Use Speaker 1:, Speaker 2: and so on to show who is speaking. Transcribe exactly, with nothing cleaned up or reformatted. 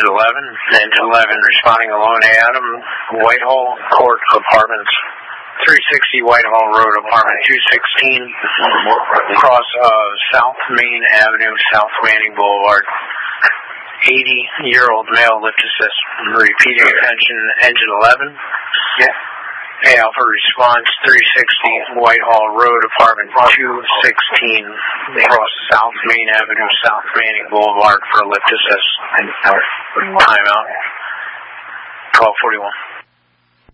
Speaker 1: eleven. Engine eleven responding alone to Adam. Whitehall Court Apartments. three sixty Whitehall Road, Apartment two sixteen. Across uh, South Main Avenue, South Manning Boulevard. eighty-year-old male lift assist. Repeating attention, engine eleven.
Speaker 2: Yeah.
Speaker 1: A Alpha response, three sixty Whitehall Road, Apartment two sixteen. Across South Main Avenue, South Manning Boulevard for a lift assist. Timeout. twelve forty-one.